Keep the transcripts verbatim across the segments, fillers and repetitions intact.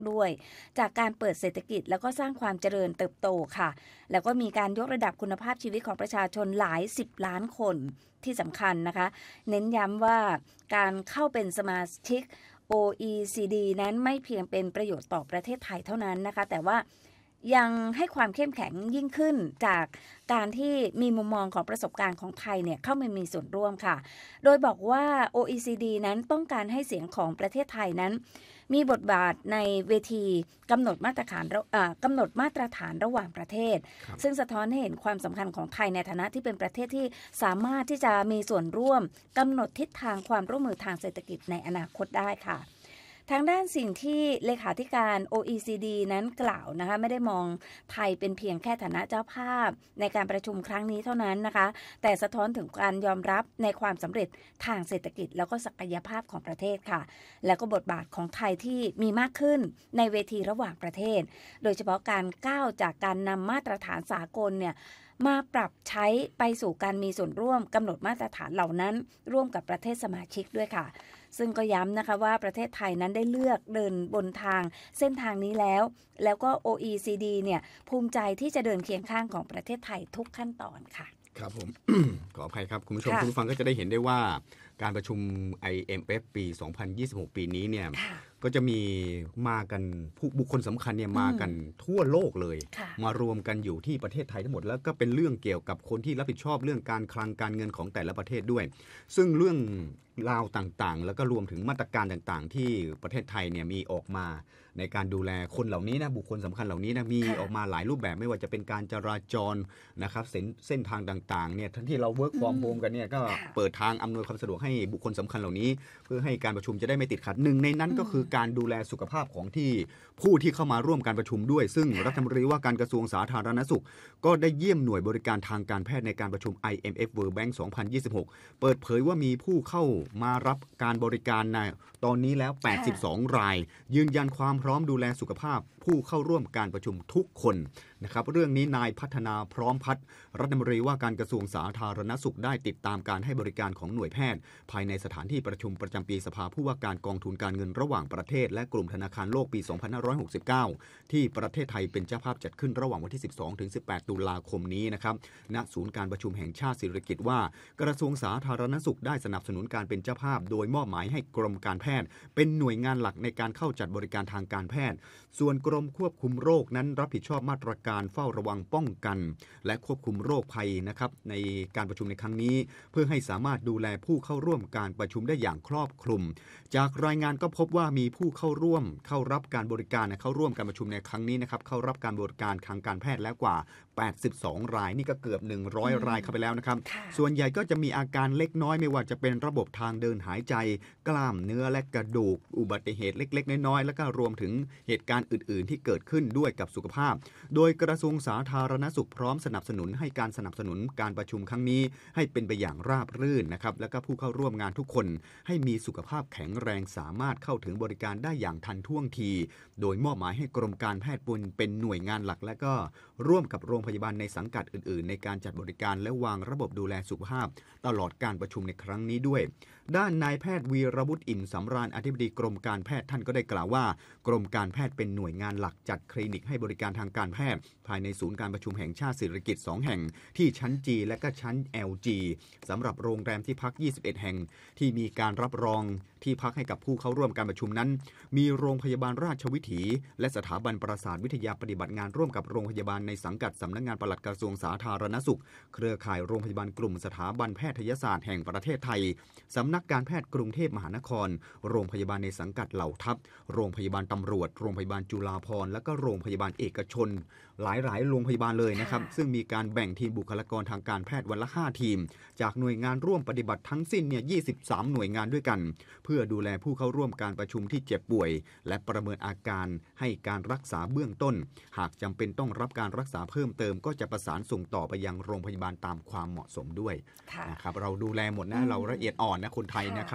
ด้วยจากการเปิดเศรษฐกิจแล้วก็สร้างความเจริญเติบโตค่ะแล้วก็มีการยกระดับคุณภาพชีวิตของประชาชนหลายสิบล้านคนที่สำคัญนะคะเน้นย้ำว่าการเข้าเป็นสมาชิก โอ อี ซี ดี นั้นไม่เพียงเป็นประโยชน์ต่อประเทศไทยเท่านั้นนะคะแต่ว่ายังให้ความเข้มแข็งยิ่งขึ้นจากการที่มีมุมมองของประสบการณ์ของไทยเนี่ยเข้ามามีส่วนร่วมค่ะโดยบอกว่า โอ อี ซี ดี นั้นต้องการให้เสียงของประเทศไทยนั้นมีบทบาทในเวทีกำหนดมาตรฐานกำหนดมาตรฐานระหว่างประเทศซึ่งสะท้อนให้เห็นความสำคัญของไทยในฐานะที่เป็นประเทศที่สามารถที่จะมีส่วนร่วมกำหนดทิศทางความร่วมมือทางเศรษฐกิจในอนาคตได้ค่ะทางด้านสิ่งที่เลขาธิการ โอ อี ซี ดี นั้นกล่าวนะคะไม่ได้มองไทยเป็นเพียงแค่ฐานะเจ้าภาพในการประชุมครั้งนี้เท่านั้นนะคะแต่สะท้อนถึงการยอมรับในความสำเร็จทางเศรษฐกิจแล้วก็ศักยภาพของประเทศค่ะแล้วก็บทบาทของไทยที่มีมากขึ้นในเวทีระหว่างประเทศโดยเฉพาะการก้าวจากการนำมาตรฐานสากลเนี่ยมาปรับใช้ไปสู่การมีส่วนร่วมกำหนดมาตรฐานเหล่านั้นร่วมกับประเทศสมาชิกด้วยค่ะซึ่งก็ย้ำนะคะว่าประเทศไทยนั้นได้เลือกเดินบนทางเส้นทางนี้แล้วแล้วก็ โอ อี ซี ดี เนี่ยภูมิใจที่จะเดินเคียงข้างของประเทศไทยทุกขั้นตอนค่ะครับผม ขออภัยครับคุณผู้ชมคุณผู้ฟังก็จะได้เห็นได้ว่าการประชุม ไอ เอ็ม เอฟ ปี สองพันยี่สิบหก ปีนี้เนี่ยก็จะมีมากันผู้บุคคลสำคัญเนี่ยมากันทั่วโลกเลยมารวมกันอยู่ที่ประเทศไทยทั้งหมดแล้วก็เป็นเรื่องเกี่ยวกับคนที่รับผิดชอบเรื่องการคลังการเงินของแต่ละประเทศด้วยซึ่งเรื่องราวต่างๆแล้วก็รวมถึงมาตรการต่างๆที่ประเทศไทยเนี่ยมีออกมาในการดูแลคนเหล่านี้นะบุคคลสำคัญเหล่านี้นะมีออกมาหลายรูปแบบไม่ว่าจะเป็นการจราจรนะครับเส้นเส้นทางต่างๆเนี่ยทั้งที่เรา work from home กันเนี่ยก็เปิดทางอำนวยความสะดวกให้บุคคลสำคัญเหล่านี้เพื่อให้การประชุมจะได้ไม่ติดขัดหนึ่งในนั้นก็คือการดูแลสุขภาพของที่ผู้ที่เข้ามาร่วมการประชุมด้วยซึ่งรัฐมนตรีว่าการกระทรวงสาธารณสุขก็ได้เยี่ยมหน่วยบริการทางการแพทย์ในการประชุม ไอ เอ็ม เอฟ World Bank สองพันยี่สิบหกเปิดเผยว่ามีผู้เข้ามารับการบริการในตอนนี้แล้วแปดสิบสองรายยืนยันความพร้อมดูแลสุขภาพผู้เข้าร่วมการประชุมทุกคนนะครับเรื่องนี้นายพัฒนาพร้อมพัฒน์รัฐมนตรีว่าการกระทรวงสาธารณสุขได้ติดตามการให้บริการของหน่วยแพทย์ภายในสถานที่ประชุมประจำปีสภาผู้ว่าการกองทุนการเงินระหว่างประเทศและกลุ่มธนาคารโลกปี สองพันห้าร้อยหกสิบเก้า ที่ประเทศไทยเป็นเจ้าภาพจัดขึ้นระหว่างวันที่ สิบสองถึงสิบแปด ตุลาคมนี้นะครับณศูนย์การประชุมแห่งชาติสิริกิติ์ว่ากระทรวงสาธารณสุขได้สนับสนุนการเป็นเจ้าภาพโดยมอบหมายให้กรมการแพทย์เป็นหน่วยงานหลักในการเข้าจัดบริการทางการแพทย์ส่วนกรมควบคุมโรคนั้นรับผิดชอบมาตรการเฝ้าระวังป้องกันและควบคุมโรคภัยนะครับในการประชุมในครั้งนี้เพื่อให้สามารถดูแลผู้เข้าร่วมการประชุมได้อย่างครอบคลุมจากรายงานก็พบว่ามีผู้เข้าร่วมเข้ารับการบริการเข้าร่วมการประชุมในครั้งนี้นะครับเข้ารับการบริการทางการแพทย์แล้วกว่าแปดสิบสองรายนี่ก็เกือบหนึ่งร้อยรายเข้าไปแล้วนะครับส่วนใหญ่ก็จะมีอาการเล็กน้อยไม่ว่าจะเป็นระบบทางเดินหายใจกล้ามเนื้อและกระดูกอุบัติเหตุเล็กๆน้อยๆแล้วก็รวมถึงเหตุการณ์อื่นๆที่เกิดขึ้นด้วยกับสุขภาพโดยกระทรวงสาธารณสุขพร้อมสนับสนุนให้การสนับสนุนการประชุมครั้งนี้ให้เป็นไปอย่างราบรื่นนะครับแล้วก็ผู้เข้าร่วมงานทุกคนให้มีสุขภาพแข็งแรงสามารถเข้าถึงบริการได้อย่างทันท่วงทีโดยมอบหมายให้กรมการแพทย์เป็นหน่วยงานหลักและก็ร่วมกับโรงพยาบาลในสังกัดอื่นๆในการจัดบริการและวางระบบดูแลสุขภาพตลอดการประชุมในครั้งนี้ด้วยด้านนายแพทย์วีรวุฒิอิ่มสำราญอธิบดีกรมการแพทย์ท่านก็ได้กล่าวว่ากรมการแพทย์เป็นหน่วยงานหลักจัดคลินิกให้บริการทางการแพทย์ภายในศูนย์การประชุมแห่งชาติสิริกิติ์สองแห่งที่ชั้น G และก็ชั้น แอล จี สำหรับโรงแรมที่พักยี่สิบเอ็ดแห่งที่มีการรับรองที่พักให้กับผู้เข้าร่วมการประชุมนั้นมีโรงพยาบาลราชวิถีและสถาบันประสาทวิทยาปฏิบัติงานร่วมกับโรงพยาบาลในสังกัดสำนักงานปลัดกระทรวงสาธารณสุขเครือข่ายโรงพยาบาลกลุ่มสถาบันแพทยศาสตร์แห่งประเทศไทยสำนักการแพทย์กรุงเทพมหานครโรงพยาบาลในสังกัดเหล่าทัพโรงพยาบาลตำรวจโรงพยาบาลจุฬาภรณ์และก็โรงพยาบาลเอกชนหลายๆโรงพยาบาลเลยนะครับซึ่งมีการแบ่งทีมบุคลากรทางการแพทย์วันละห้าทีมจากหน่วยงานร่วมปฏิบัติทั้งสิ้นเนี่ยยี่สิบสามหน่วยงานด้วยกันเพื่อดูแลผู้เข้าร่วมการประชุมที่เจ็บป่วยและประเมินอาการให้การรักษาเบื้องต้นหากจำเป็นต้องรับการรักษาเพิ่มเติมก็จะประสานส่งต่อไปยังโรงพยาบาลตามความเหมาะสมด้วยนะครับเราดูแลหมดนะเราละเอียดอ่อนนะคนไทยนะครับ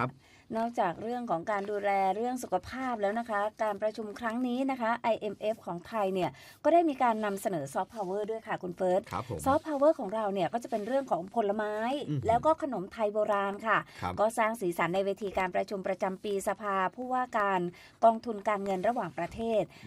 นอกจากเรื่องของการดูแลเรื่องสุขภาพแล้วนะคะการประชุมครั้งนี้นะคะ ไอ เอ็ม เอฟ ของไทยเนี่ยก็ได้มีการนำเสนอซอฟต์พาวเวอร์ด้วยค่ะคุณเฟิร์สซอฟต์พาวเวอร์ของเราเนี่ยก็จะเป็นเรื่องของผลไม้แล้วก็ขนมไทยโบราณค่ะก็สร้างสีสันในเวทีการประชุมประจำปีสภาผู้ว่าการกองทุนการเงินระหว่างประเทศ